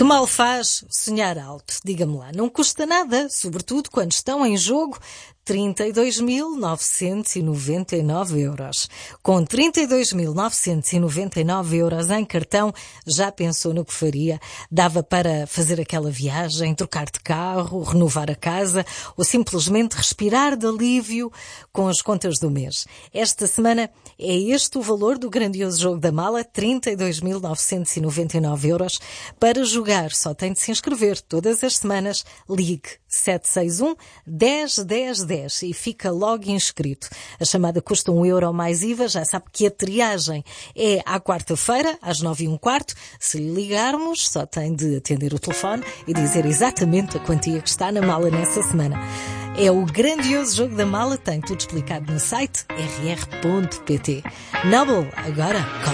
mal faz sonhar alto, diga-me lá. Não custa nada, sobretudo quando estão em jogo 32.999 euros. Com 32.999 euros em cartão, já pensou no que faria? Dava para fazer aquela viagem, trocar de carro, renovar a casa ou simplesmente respirar de alívio com as contas do mês. Esta semana é este o valor do grandioso jogo da mala, 32.999 euros. Para jogar só tem de se inscrever todas as semanas. Ligue 761 10 10 10 e fica logo inscrito. A chamada custa €1 mais IVA. Já sabe que a triagem é à quarta-feira, às 9h15. Se lhe ligarmos, só tem de atender o telefone e dizer exatamente a quantia que está na mala nessa semana. É o grandioso jogo da mala, tem tudo explicado no site rr.pt. Noble, agora